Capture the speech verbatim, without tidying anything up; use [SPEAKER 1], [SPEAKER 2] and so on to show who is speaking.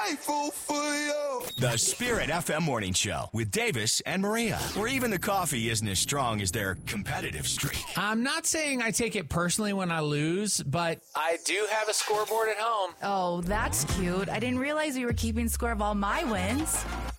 [SPEAKER 1] grateful for you.
[SPEAKER 2] The Spirit F M Morning Show with Davis and Maria, where even the coffee isn't as strong as their competitive streak.
[SPEAKER 3] I'm not saying I take it personally when I lose, but I do have a scoreboard at home.
[SPEAKER 4] Oh, that's cute. I didn't realize we were keeping score of all my wins.